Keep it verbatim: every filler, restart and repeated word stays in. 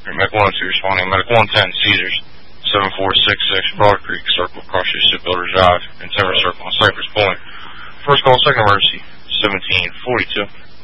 Medic one oh two responding. Medic one ten, seizures. seven four six six, Broad Creek Circle, across your Shipbuilder Drive, and Timber Circle on Cypress Point. First call, second emergency, seventeen forty-two.